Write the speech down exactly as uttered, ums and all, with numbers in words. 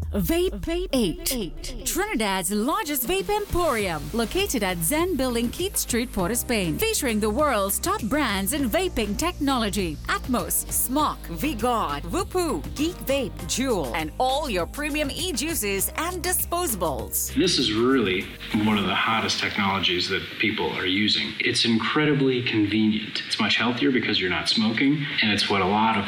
Vape Vape eight. Trinidad's largest vape emporium, located at Zen Building, Keith Street, Port of Spain, featuring the world's top brands in vaping technology: Atmos, Smok, V-God, Vupu, Geek Vape, Juul, and all your premium e-juices and disposables. This is really one of the hottest technologies that people are using. It's incredibly convenient. It's much healthier because you're not smoking, and it's what a lot of